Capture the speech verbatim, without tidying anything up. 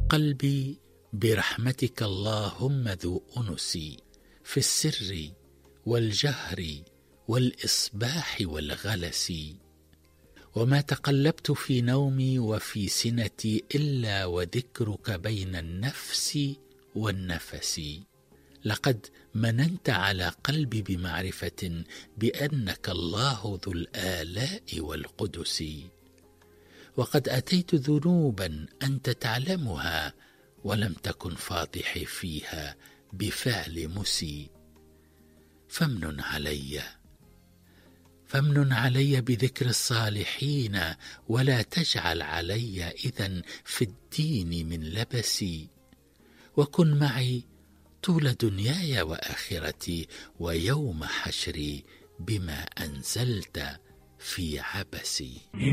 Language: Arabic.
قلبي برحمتك اللهم ذو أنس في السر والجهر والإصباح والغلس، وما تقلبت في نومي وفي سنتي إلا وذكرك بين النفس والنفس. لقد مننت على قلبي بمعرفة بأنك الله ذو الآلاء والقدس، وقد أتيت ذنوبا أنت تعلمها ولم تكن فاضحي فيها بفعل مسي. فامنن علي فامنن علي بذكر الصالحين، ولا تجعل علي إذن في الدين من لبسي، وكن معي طول دنياي وآخرتي ويوم حشري بما أنزلت في عبسي.